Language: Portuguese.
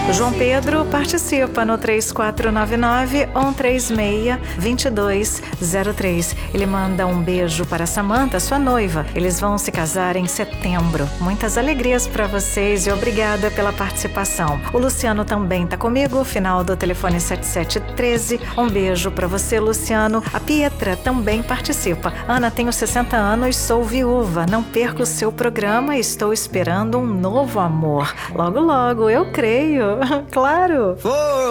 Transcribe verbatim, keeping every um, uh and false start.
O João Pedro participa no três quatro nove nove, um três seis, dois dois zero três. Ele manda um beijo para Samantha, sua noiva. Eles vão se casar em setembro. Muitas alegrias para vocês e obrigada pela participação. O Luciano também está comigo, final do telefone sete sete um três. Um beijo para você, Luciano. A Pietra também participa. Ana, tenho sessenta anos, sou viúva. Não perco o seu programa e estou esperando um novo amor. Logo, logo, eu creio. Claro.